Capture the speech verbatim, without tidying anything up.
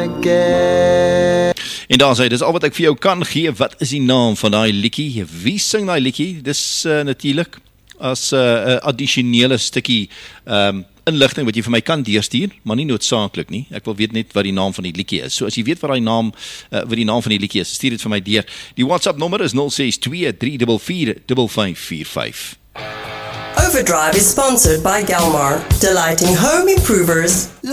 again. En daar sê, dis al wat ek vir jou kan gee. Wat is die naam van daai liedjie? Wie sing daai liedjie? Dis uh, natuurlik as 'n uh, uh, addisionele stukkie um, inligting wat jy vir my kan deurstuur, maar nie noodsaaklik nie. Ek wil weet net wat die naam van die liedjie is. So as jy weet wat daai naam uh, wat die naam van die liedjie is, stuur dit vir my deur. Die WhatsApp nommer is nul ses twee drie vier vier vyf vyf vier vyf. Overdrive is sponsored by Galmar, delighting home improvers.